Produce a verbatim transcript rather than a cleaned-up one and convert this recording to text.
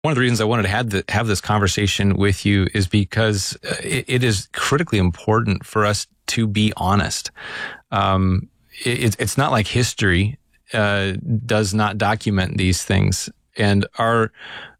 One of the reasons I wanted to have, the, have this conversation with you is because it, it is critically important for us to be honest. Um, it, it's not like history uh, does not document these things. And our